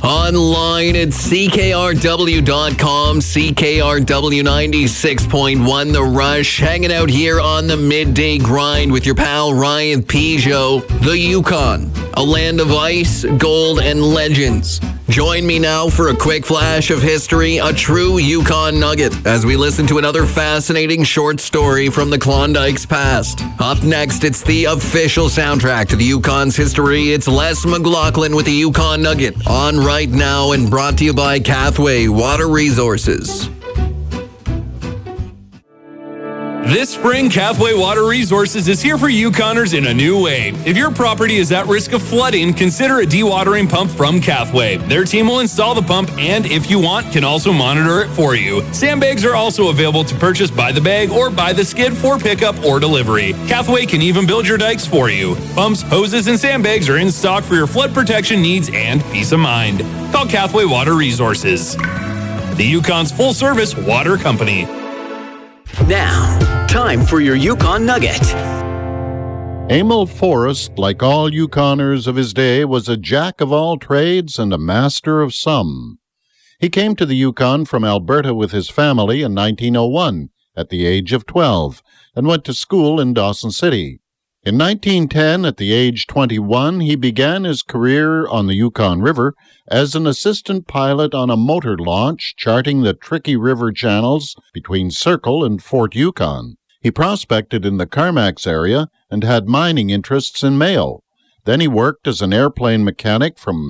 Online at CKRW.com, CKRW 96.1 The Rush, hanging out here on the midday grind with your pal Ryan Peugeot. The Yukon, a land of ice, gold, and legends. Join me now for a quick flash of history, a true Yukon nugget, as we listen to another fascinating short story from the Klondike's past. Up next, it's the official soundtrack to the Yukon's history. It's Les McLaughlin with the Yukon Nugget, on right now and brought to you by Cathway Water Resources. This spring, Cathway Water Resources is here for Yukoners in a new way. If your property is at risk of flooding, consider a dewatering pump from Cathway. Their team will install the pump and, if you want, can also monitor it for you. Sandbags are also available to purchase by the bag or by the skid for pickup or delivery. Cathway can even build your dikes for you. Pumps, hoses, and sandbags are in stock for your flood protection needs and peace of mind. Call Cathway Water Resources, the Yukon's full-service water company. Now, time for your Yukon Nugget. Emil Forrest, like all Yukoners of his day, was a jack of all trades and a master of some. He came to the Yukon from Alberta with his family in 1901 at the age of 12 and went to school in Dawson City. In 1910, at the age 21, he began his career on the Yukon River as an assistant pilot on a motor launch charting the tricky river channels between Circle and Fort Yukon. He prospected in the Carmacks area and had mining interests in Mayo. Then he worked as an airplane mechanic from